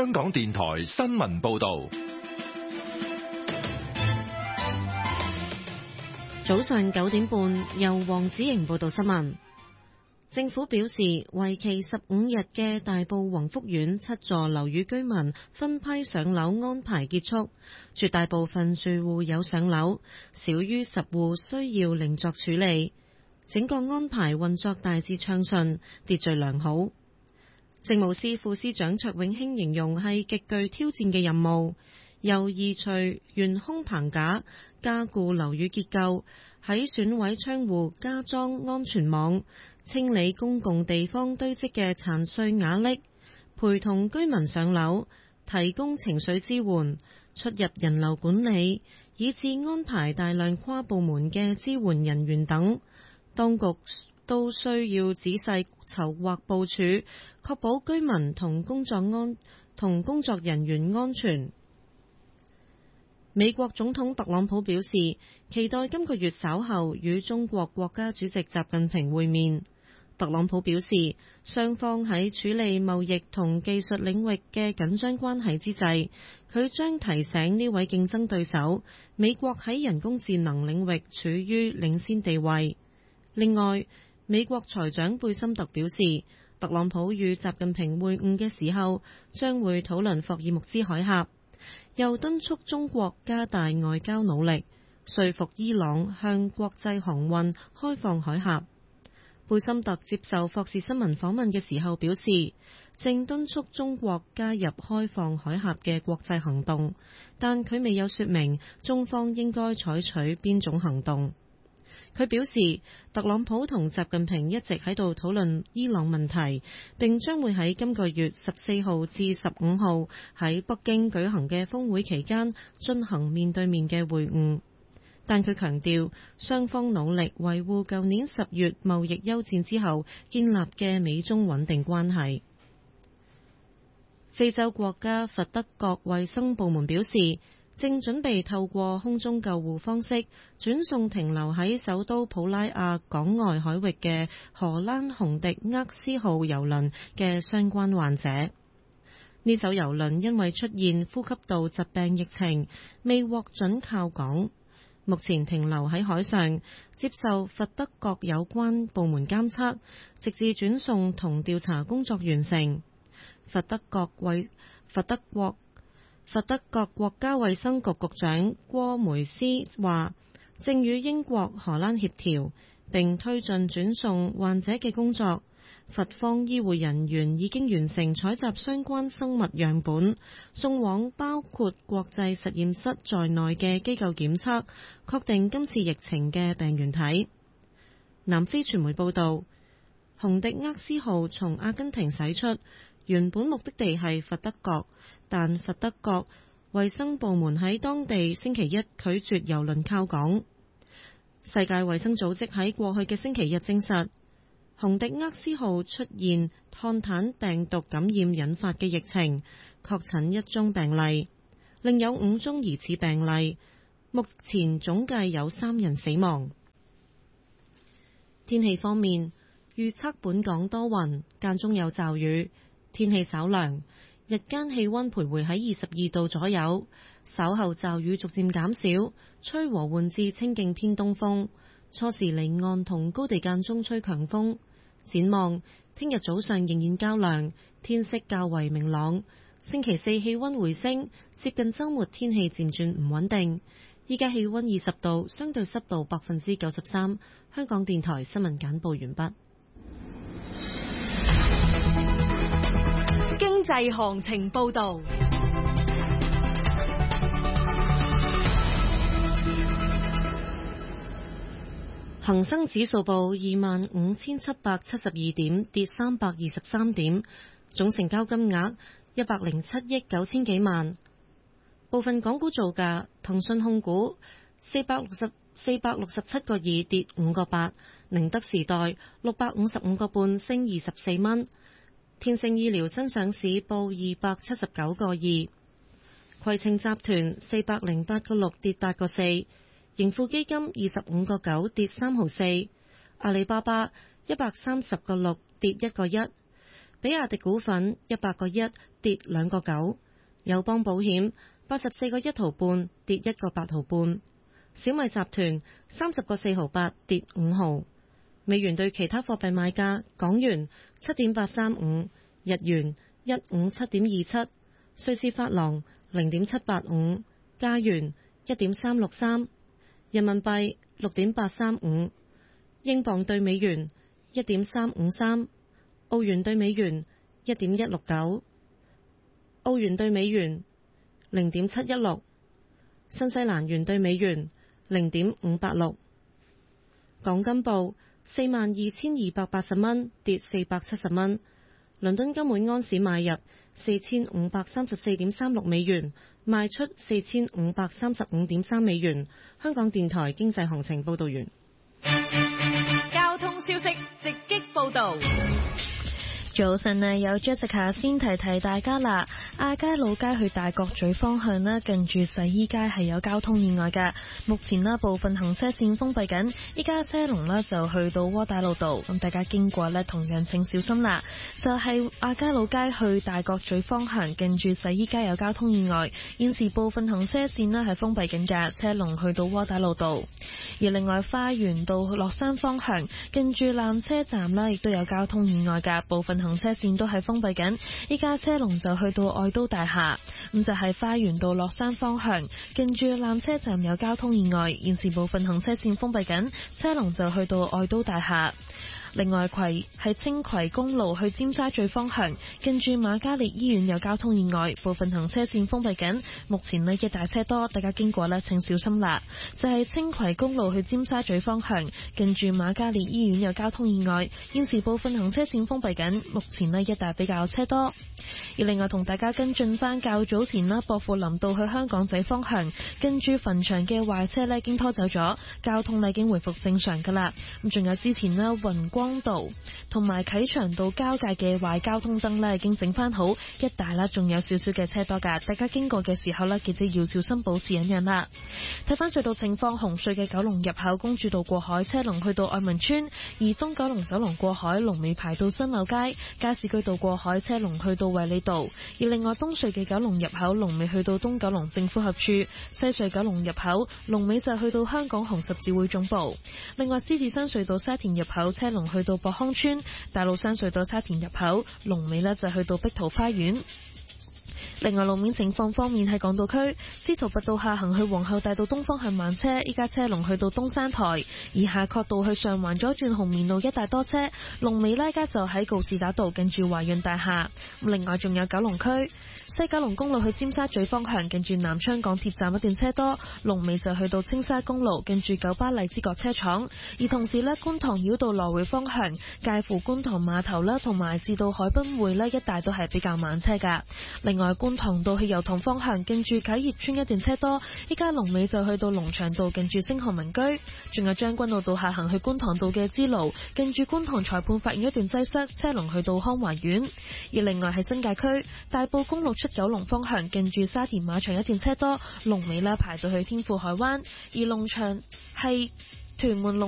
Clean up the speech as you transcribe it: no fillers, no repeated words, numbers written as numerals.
香港電台新聞報道。 早上9點半，由黃子瑩報道新聞。政府表示，為期15日嘅大埔宏福苑7座樓宇居民分批上樓安排結束，絕大部分住戶有上樓，少於10戶需要另作處理。整個安排運作大致暢順，秩序良好。政務司副司長卓永興形容係極具挑戰嘅任務，由移除懸空棚架、加固樓宇結構、喺損毀窗戶加裝安全網、清理公共地方堆積嘅殘碎瓦礫、陪同居民上樓、提供情緒支援、出入人流管理，以至安排大量跨部門嘅支援人員等，當局都需要仔細籌劃部署，確保居民同工作人員安全。美國總統特朗普表示，期待今個月稍後與中國國家主席習近平會面。特朗普表示，雙方喺處理貿易同技術領域嘅緊張關係之際，佢將提醒呢位競爭對手，美國喺人工智能領域處於領先地位。另外，美國財長貝森特表示，特朗普與習近平會晤嘅時候，將會討論霍爾木茲海峽，又敦促中國加大外交努力，說服伊朗向國際航運開放海峽。貝森特接受霍士新聞訪問嘅時候表示，正敦促中國加入開放海峽嘅國際行動，但佢未有說明中方應該採取邊種行動。佢表示，特朗普同習近平一直喺度討論伊朗問題，並將會喺今個月14號至15號喺北京舉行嘅峰會期間進行面對面嘅會晤。但佢強調，雙方努力維護舊年10月貿易休戰之後建立嘅美中穩定關係。非洲國家佛得角衛生部門表示，正準備透過空中救護方式轉送停留喺首都普拉亞港外海域嘅荷蘭洪迪厄斯號郵輪嘅相關患者。呢艘郵輪因為出現呼吸道疾病疫情，未獲准靠港。目前停留喺海上，接受佛得角有關部門監測，直至轉送同調查工作完成。佛得角國家衛生局局長郭梅斯話，正與英國、荷蘭協調，並推進轉送患者嘅工作。佛方醫護人員已經完成採集相關生物樣本，送往包括國際實驗室在內嘅機構檢測，確定今次疫情嘅病原體。南非傳媒報道，洪迪厄斯號從阿根廷駛出，原本目的地係佛得角，但佛得角衛生部門喺當地星期一拒絕郵輪靠港。世界衛生組織喺過去嘅星期日證實，洪迪厄斯號出現漢坦病毒感染引發嘅疫情，確診1宗病例，另有5宗疑似病例，目前總計有3人死亡。天氣方面，預測本港多雲，間中有驟雨，天氣稍涼，日間氣溫徘徊喺22度左右，稍後驟雨逐漸減少，吹和緩至清勁偏東風。初時離岸同高地間中吹強風。展望聽日早上仍然較涼，天色較為明朗。星期4氣溫回升，接近週末天氣漸轉唔穩定。依家氣溫20度，相對濕度93%。香港電台新聞簡報完畢。 經濟行情報道。 恒生指數報25,772點，跌323點，總成交金額107億9千幾萬。部分港股造價：騰訊控股467個2跌5個8，寧德時代655個半升24蚊，天星醫療新上市報279個2，攜程集團408個6跌8個4。盈富基金25個9跌3毫4，阿里巴巴130個6跌1個1， 比亞迪股份100個1跌2個9，友邦保險84個1毫半跌1個8毫半，小米集團30個4毫8跌5毫。美元對其他貨幣買價：港元7.835，日元157.27，瑞士法郎0.785，加元1.363，人民幣6.835，英鎊對美元1.353，澳元對美元1.169，澳元對美元0.716，新西蘭元對美元0.586。港金報42,280蚊，跌470蚊。倫敦金每安士買入4534.36美元，賣出4535.3美元。香港電台經濟行情報道完。 交通消息直擊報道。 早晨啊，有 Jessica 先提提大家啦。亞皆老街去大角咀方向咧，近住洗衣街係有交通意外嘅。目前咧部分行車線封閉緊，依家車龍咧就去到窩打老道，咁大家經過咧同樣請小心啦。就係亞皆老街去大角咀方向，近住洗衣街有交通意外，現時部分行車線咧係封閉緊嘅，車龍去到窩打老道。而另外花園道落山方向，近住纜車站咧亦都有交通意外嘅，部分行車線都係封閉緊，依家車龍就去到愛都大廈。咁就係花園道落山方向，近住纜車站有交通意外，現時部分行車線封閉緊，車龍就去到愛都大廈。另外係青葵公路去尖沙咀方向，近住瑪嘉烈醫院有交通意外，部分行車線封閉緊，目前呢一大車多，大家經過呢請小心啦。就係青葵公路去尖沙咀方向，近住瑪嘉烈醫院有交通意外，現時部分行車線封閉緊，目前呢一帶比較車多。而另外同大家跟進翻較早前啦，薄扶林道去香港仔方向，跟住墳場嘅壞車呢已經拖走咗，交通呢已經回復正常噶啦。咁仲有之前呢雲光道同埋啟祥道交界嘅壞交通燈呢已經整翻好，一帶啦仲有少少嘅車多噶，大家經過嘅時候呢記得要小心保持忍讓啦。睇翻隧道情況，紅隧嘅九龍入口公主道過海車龍去到愛民村，而東九龍走廊過海龍尾排到新柳街，加士居道過海車龍去到衛理道。而另外東隧嘅九龍入口龍尾去到東九龍政府合處，西隧九龍入口龍尾就去到香港紅十字會總部。另外獅子山隧道沙田入口車龍去到博康村，大老山隧道沙田入口龍尾呢就去到碧桃花園。另外路面情況方面，喺港島區司徒拔道下行去皇后大道東方向慢車，依家車龍去到東山台；而夏慤道去上環左轉紅棉路一帶多車，龍尾呢家就喺告士打道近住華潤大廈。另外仲有九龍區西九龍公路去尖沙咀方向，近住南昌港鐵站一段車多，龍尾就去到青沙公路近住九巴荔枝角車廠。而同時呢，觀塘繞道來回方向介乎觀塘碼頭啦同埋至到海濱匯呢一帶都係比較慢車噶。另外觀塘道去油塘方向，近住啟業村一段車多，依家龍尾就去到龍翔道近住星河名居。仲有將軍澳道下行去觀塘道嘅支路，近住觀塘裁判法院一段擠塞，車龍去到康華苑。而另外係新界區大埔公路出九龍方向，近住沙田馬場一段車多，龍尾啦排到去天富海灣。而龍翔係屯門龍